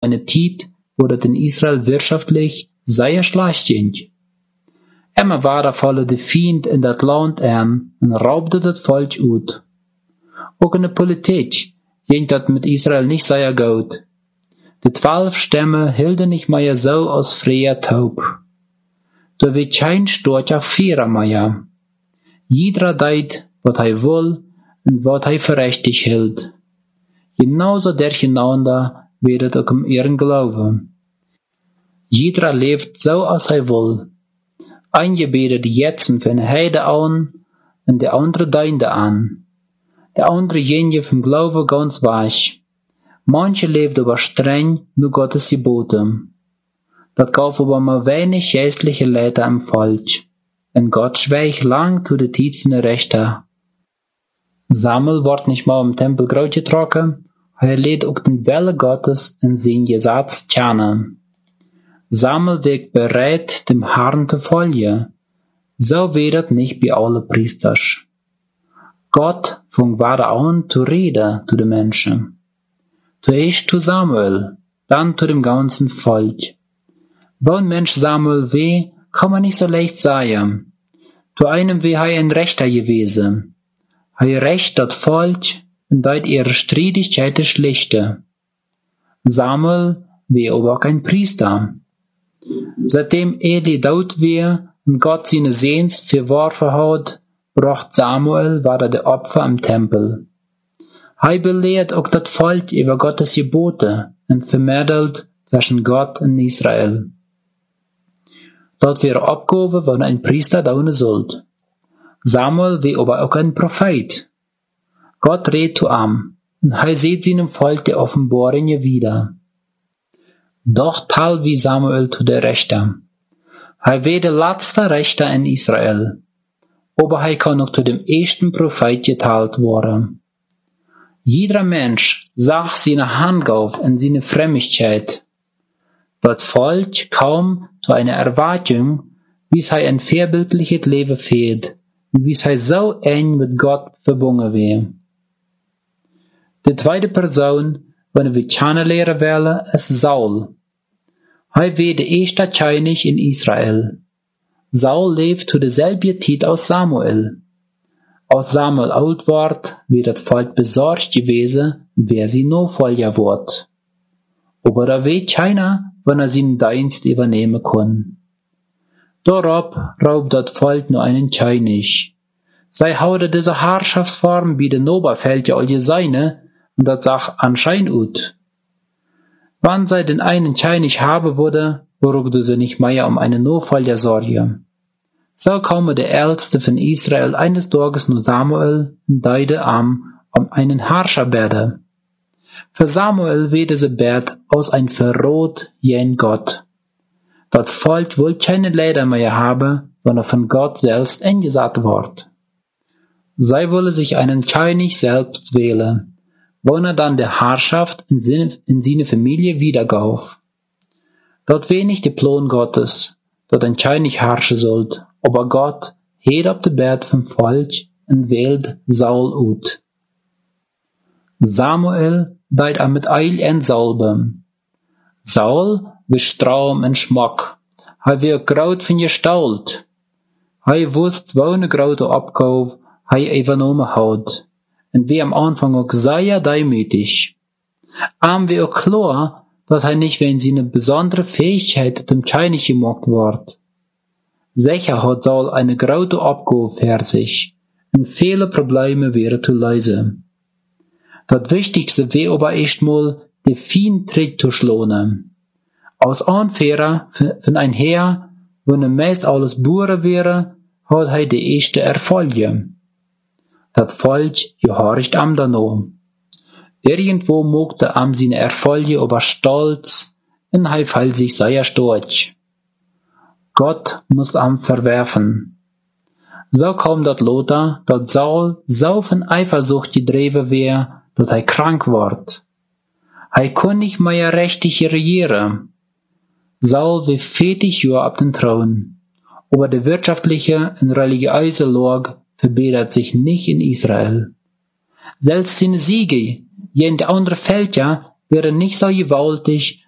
eine Zeit, wo das in Israel wirtschaftlich sehr schlecht ging. Immer war volle de Feind in dat Land an und raubte das Volk uit. Auch in der Politik ging das mit Israel nicht sehr gut. Die 12 Stämme hielten nicht mehr so als früher taub. Da wird kein starker Führer mehr. Jeder deut, was will und was für richtig hält. Genauso durcheinander wird es auch um ihren Glauben. Jeder lebt so, als will. Einige betet jetzt für eine Heide an und der andere deinde an. Der andere jenje vom Glauben ganz weich. Manche lebt aber streng nur Gottes Gebote. Das gab aber mal wenig geistliche Leiter im Volk. Und Gott schweigt lang zu der Zeit von der Rechter. Samuel wird nicht mal im Tempel groß getrocken, er lädt auch den Wille Gottes in sein Gesetz tjanen. Samuel wird bereit, dem Herrn zu folgen. So wird es nicht bei allen Priesters. Gott fängt weiter an zu reden zu den Menschen. Zuerst zu Samuel, dann zu dem ganzen Volk. Wo ein Mensch Samuel weh, kann man nicht so leicht sagen. Zu einem weh ein Rechter gewesen. Recht das Volk und deit ihre Streitigkeiten schlichte. Samuel weh aber kein Priester. Seitdem Eli dort weh und Gott seine Sehns verworfen hat, bracht Samuel weiter der Opfer im Tempel. Belehrt auch das Volk über Gottes Gebote und vermittelt zwischen Gott und Israel. Dort wäre Abgabe, wenn ein Priester dauern sollte. Samuel war aber auch ein Prophet. Gott redet zu ihm, und sieht seinem Volk die Offenbarungen wieder. Doch tal wie Samuel zu der Rechter. War der letzte Rechter in Israel, aber kann auch zu dem ersten Prophet geteilt worden. Jeder Mensch sah seine Hand auf in seine Frömmigkeit. Das Volk kam zu einer Erwartung, wie es ein vorbildliches Leben führt, und wie es so eng mit Gott verbunden wäre. Die zweite Person, wenn wir kennenlernen wollen, ist Saul. Er war der erste König in Israel. Saul lebt zu derselben Zeit als Samuel. Als Samuel alt ward, wird das Volk besorgt gewesen, wer sie Nachfolger wird. Aber da weiß keiner, wann seinen Dienst übernehmen kann. Darauf raubt das Volk nur einen König. Sie haute diese Herrschaftsform wie den Oberfeldjer all seine, und das sah anscheinend ut. Wann sie den einen König haben würde, brauchte sie nicht mehr um einen Nachfolger sorgen. So kam der Älteste von Israel eines Tages nur Samuel und deute um einen Herrscher beten. Für Samuel wird diese Bet aus ein Verrat jen Gott. Das Volk will keine Leder mehr haben, wenn von Gott selbst eingesetzt wird. Sie wollen sich einen König selbst wählen, wenn dann der Herrschaft in seine Familie wiedergauf. Dort wenig der Plan Gottes, dort ein König herrschen sollt, aber Gott hebt auf der Bet vom Volk und wählt Saul ut. Samuel deit mit Eil en Salbem. Saul war Straum en Schmack. Wir groot von Gestalt. Wusst, wo eine grote Abgabe übernommen hat. Und wie am Anfang auch sehr demütig. Wir auch klar, dass nicht wegen seiner besondere Fähigkeit zum König gemacht wird. Sicher hat Saul eine grote Abgabe für sich, und viele Probleme wäre zu lösen. Das Wichtigste wäre aber erstmal, den Feind Tritt zu schlagen. Als Anführer von ein Heer, wo meist alles Bauern wäre, hat die erste Erfolge. Das Volk gehorcht am danach. Irgendwo mochte seine Erfolge aber stolz, und fällt sich sehr stolz. Gott muss verwerfen. So kam das Lothar, dass Saul so von Eifersucht gedreven wäre, dass krank ward. Kon nicht mehr richtig regieren. Saul war 40 Jahre auf den Thron, aber die wirtschaftliche und religiöse Lage verbessert sich nicht in Israel. Selbst seine Siege gegen die anderen Völker wären nicht so gewaltig